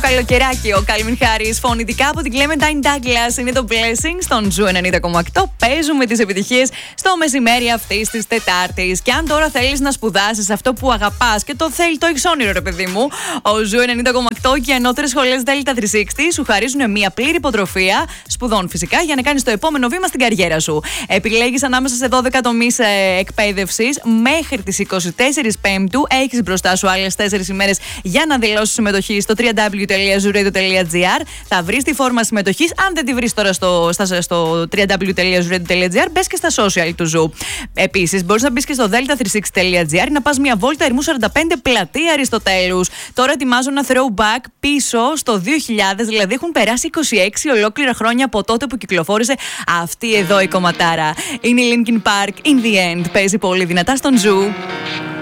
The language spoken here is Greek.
καλοκαιράκι. Ο Κάλμιν Χάρις, φωνητικά από την Clementine Douglas, είναι το Blessing στον Ζου 90,8. Παίζουμε τις επιτυχίες στο μεσημέρι αυτής της Τετάρτης. Και αν τώρα θέλεις να σπουδάσεις αυτό που αγαπάς και το έχεις όνειρο, ρε παιδί μου, ο Ζου 90,8 και οι ανώτερες σχολές Delta 360 σου χαρίζουν μια πλήρη υποτροφία σπουδών φυσικά για να κάνεις το επόμενο βήμα στην καριέρα σου. Επιλέγεις ανάμεσα σε 12 τομείς εκπαίδευσης μέχρι τις 24 Πέμπτου. Έχεις μπροστά σου άλλες 4 ημέρες για να δηλώσεις συμμετοχή στο www.zuradio.gr. Θα βρεις τη φόρμα συμμετοχής. Αν δεν τη βρεις τώρα στο www.zuradio.gr, μπες και στα social του Ζου. Επίσης, μπορείς να μπεις και στο delta360.gr να πας μια βόλτα Ερμού 45 πλατεία Αριστοτέλους. Τώρα ετοιμάζω ένα throwback πίσω στο 2000, δηλαδή έχουν περάσει 26 ολόκληρα χρόνια από τότε που κυκλοφόρησε αυτή εδώ η κομματάρα. Είναι η Linkin Park, In The End. Παίζει πολύ δυνατά στον Ζου.